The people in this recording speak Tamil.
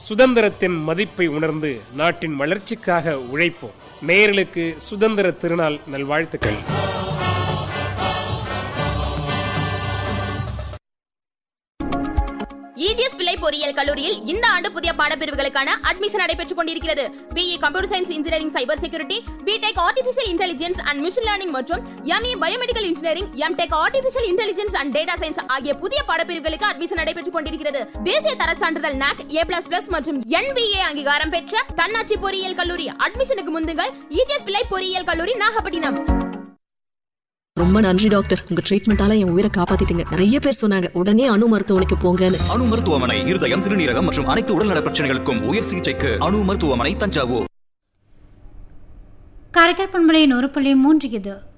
சுதந்திரத்தின் மதிப்பை உணர்ந்து நாட்டின் வளர்ச்சிக்காக உழைப்போம். நேயர்களுக்கு சுதந்திர திருநாள் நல்வாழ்த்துக்கள். EGS பிள்ளை பொறியியல் கல்லூரியில் இந்த ஆண்டு புதிய பாடப்பிரிவுகளுக்கான அட்மிஷன் நடைபெற்றுக் கொண்டிருக்கிறது. BE computer science engineering cyber security, BTech artificial intelligence and machine learning மற்றும் ME biomedical engineering, MTech artificial intelligence and data science ஆகிய புதிய பாடப்பிரிவுகளுக்கு அட்மிஷன் நடைபெற்றுக் கொண்டிருக்கிறது. தேசிய தரச் சான்றிதழ் NAC A++ மற்றும் NBA அங்கீகாரம் பெற்ற தன்னாட்சி பொறியியல் கல்லூரி. அட்மிஷனுக்கு முந்துங்கள். EGS பிள்ளை பொறியியல் கல்லூரி, நாகப்பட்டினம். ரொம்ப நன்றி டாக்டர், உங்க ட்ரீட்மெண்டால என் உயிரை காப்பாத்திட்டீங்க. நிறைய பேர் சொன்னாங்க உடனே அணு மருத்துவமனைக்கு போங்கன்னு. அணு மருத்துவமனை இருதயம், சிறுநீரகம் மற்றும் அனைத்து உடல்நல பிரச்சனைகளுக்கும் உயர் சிகிச்சைக்கு அணு மருத்துவமனை, தஞ்சாவூர். காரைக்கால் பண்பலை 100.3 இது